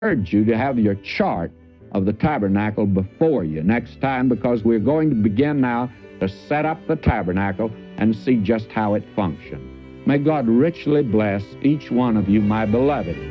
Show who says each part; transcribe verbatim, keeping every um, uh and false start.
Speaker 1: urge you to have your chart of the tabernacle before you next time, because we're going to begin now to set up the tabernacle and see just how it functions. May God richly bless each one of you, my beloved.